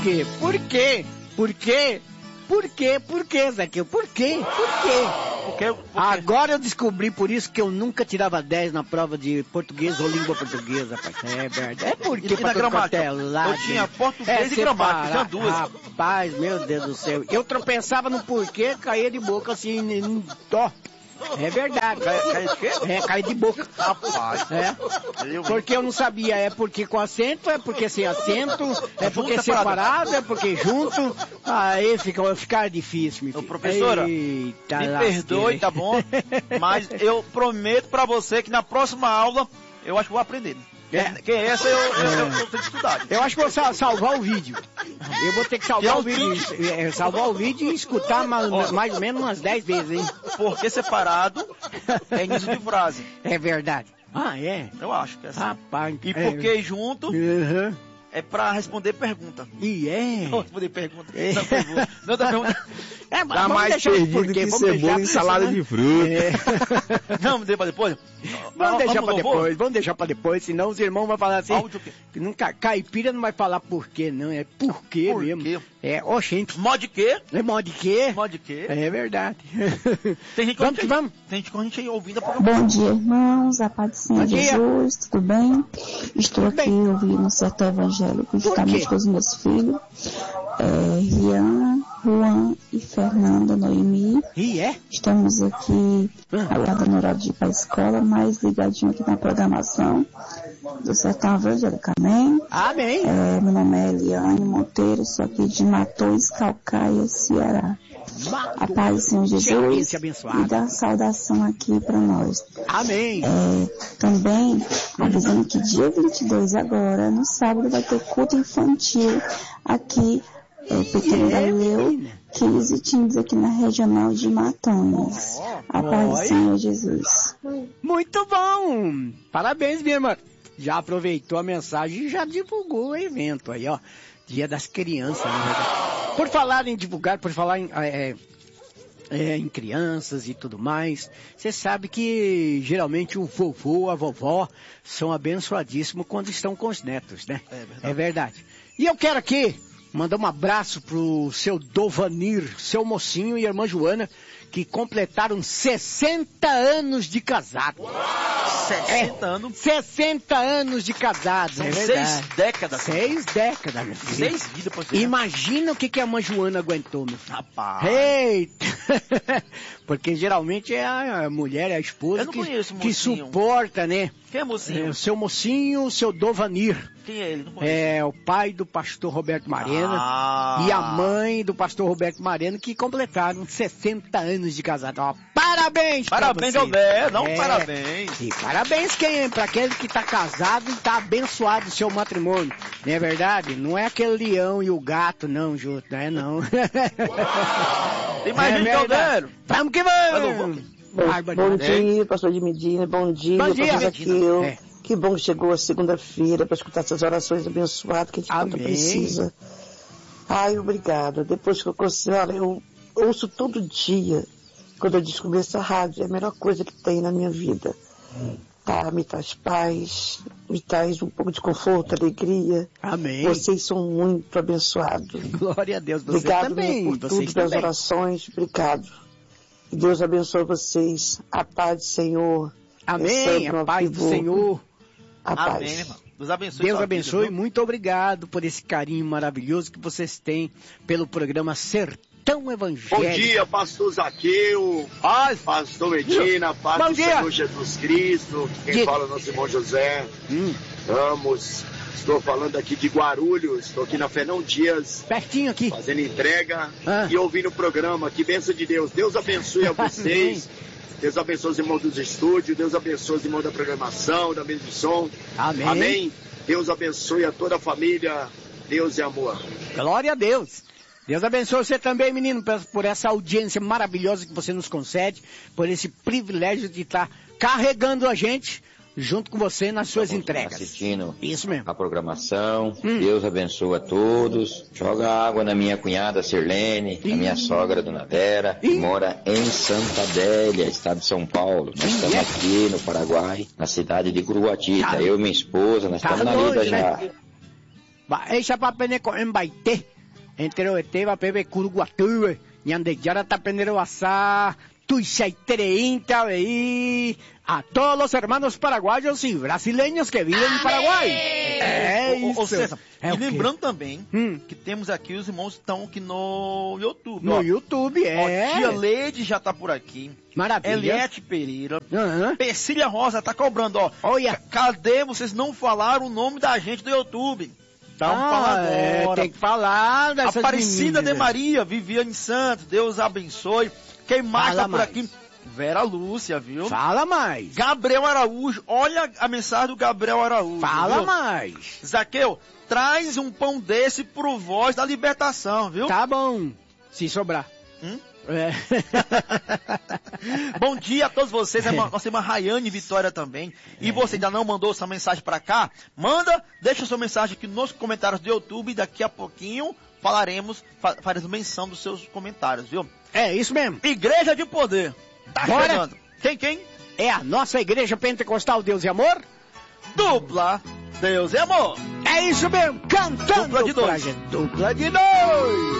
quê? Por quê? Por quê? Por quê? Por quê, Zaqueu? Por quê? Por quê? Por quê? Agora eu descobri por isso que eu nunca tirava 10 na prova de português ou língua portuguesa, rapaz. É verdade. É porque E na gramática? Eu tinha português e gramática, tinha duas. Rapaz, meu Deus do céu. Eu tropeçava no porquê, caía de boca assim, ó. É verdade. Cai de quê? Cai de boca. Rapaz. Porque eu não sabia, é porque com acento, é porque sem acento, é porque separado, é porque junto. Aí fica difícil, meu filho. Ô, professora, eita, me perdoe, tá bom? Mas eu prometo pra você que na próxima aula eu acho que vou aprender. Que essa eu tenho que estudar. Eu acho que vou salvar o vídeo. Eu vou ter que salvar o vídeo. Salvar o vídeo e escutar mais ou menos umas 10 vezes, hein? Porque separado é início de frase. É verdade. Ah, é? Eu acho que é assim. Rapaz. E porque junto é pra responder pergunta. E é? Não responder pergunta. Não dá pergunta. Dá mais perdido que cebola e salada de fruta. Não, deixa pra depois. Vamos deixar pra depois, senão os irmãos vão falar assim. Caipira não vai falar por quê, não. É por quê mesmo. Quê? É, oxente. Mó de quê? É mó de quê? Mó de quê? É verdade. Tem gente vamos. Tem gente com a gente aí ouvindo. Bom dia, irmãos. A paz do Senhor Jesus. Tudo bem? Estou aqui ouvindo um certo evangélico justamente com os meus filhos. Rian, Juan e Fernanda Noemi. E é? Estamos aqui agora no horário de ir para a escola, mais ligadinho aqui na programação do Sertão Evangélico. Amém? Amém. Meu nome é Eliane Monteiro, sou aqui de Matões, Calcaia, Ceará. A paz do Senhor Jesus e dá saudação aqui para nós. Amém. Também avisando que dia 22 agora, no sábado, vai ter culto infantil aqui, Pequeno Galileu, 15 times aqui na regional de Matões. A paz do Senhor Jesus. Muito bom! Parabéns, minha irmã. Já aproveitou a mensagem e já divulgou o evento aí, ó. Dia das Crianças, né? Por falar em divulgar, por falar em crianças e tudo mais, você sabe que geralmente o vovô, a vovó são abençoadíssimos quando estão com os netos, né? É verdade. E eu quero aqui mandar um abraço pro seu Dovanir, seu mocinho e a irmã Joana, que completaram 60 anos de casado. 60 anos? 60 anos de casado. São 6 décadas. 6 décadas, meu filho. 6 vidas, por exemplo. Imagina o que a mãe Joana aguentou, meu filho. Rapaz. Eita! Porque geralmente é a mulher, é a esposa que suporta, né? Quem é mocinho? O seu mocinho, o seu Dovanir. Quem é ele? Não conheço. É o pai do pastor Roberto Marena e a mãe do pastor Roberto Marena, que completaram 60 anos de casado. Ó, parabéns! Parabéns ao Bé, parabéns. E parabéns para aquele que está casado e está abençoado o seu matrimônio. Não é verdade? Não é aquele leão e o gato, não, junto, não é não. Tem mais gente, Caldeiro? Vamos que vamos! Bom dia, pastor de Medina, bom dia, pastor Zaqueu. Que bom que chegou a segunda-feira para escutar essas orações abençoadas que a gente tanto precisa. Ai, obrigada. Depois que eu consegui, olha, eu ouço todo dia, quando eu descobri essa rádio, é a melhor coisa que tem na minha vida. Tá, me traz paz, me traz um pouco de conforto, alegria. Amém. Vocês são muito abençoados. Glória a Deus, você obrigado também. Por tudo, pelas orações, obrigado. Que Deus abençoe vocês. A paz do Senhor. Amém, a paz do Senhor. A paz. Amém, irmão. Deus abençoe. Muito obrado por esse carinho maravilhoso que vocês têm pelo programa Sertão Evangélico. Bom dia, pastor Zaqueu, pastor Medina, paz do Senhor Jesus Cristo. Quem fala é o nosso irmão José Ramos. Estou falando aqui de Guarulhos, estou aqui na Fernão Dias. Pertinho aqui. Fazendo entrega e ouvindo o programa. Que bênção de Deus. Deus abençoe a vocês. Deus abençoe os irmãos dos estúdios. Deus abençoe os irmãos da programação, da mesa de som. Amém. Amém. Deus abençoe a toda a família. Deus é amor. Glória a Deus. Deus abençoe você também, menino, por essa audiência maravilhosa que você nos concede, por esse privilégio de estar carregando a gente junto com você nas suas entregas. Assistindo isso mesmo. A programação. Deus abençoe a todos. Joga água na minha cunhada Sirlene, na minha sogra Dona Vera, que mora em Santa Adélia, estado de São Paulo. Nós estamos aqui no Paraguai, na cidade de Curuatita. Eu e minha esposa, nós estamos na lida já. Eixa papeneco embaite. entre Oeteva, Pebe, Curuguatue, Ñandeyara, Tapenero, Asá, Tuixaitereínta, Veí, a todos los hermanos paraguayos y brasileños que vivem em Paraguai. Ô César, e lembrando também que temos aqui os irmãos que estão aqui no YouTube. No YouTube, Ó, Tia Leide já tá por aqui. Maravilha. Eliette Pereira. Persília Rosa tá cobrando, ó. Olha. Cadê vocês não falaram o nome da gente do YouTube? Então, fala agora. Tem que falar dessas Aparecida meninas. de Maria, Viviane Santos, Deus abençoe. Quem mais tá por aqui? Vera Lúcia, viu? Fala mais. Gabriel Araújo, olha a mensagem do Gabriel Araújo. Fala viu? mais. Zaqueu, traz um pão desse pro Voz da Libertação, viu? Tá bom, se sobrar. É. Bom dia a todos vocês, nossa irmã Rayane Vitória também. E você ainda não mandou sua mensagem pra cá? Manda, deixa sua mensagem aqui nos comentários do YouTube. Daqui a pouquinho faremos menção dos seus comentários, viu? É isso mesmo. Igreja de Poder. Tá chegando. Quem? É a nossa Igreja Pentecostal Deus e Amor. Dupla Deus e Amor. É isso mesmo, cantando. Dupla de dois. Dupla de dois.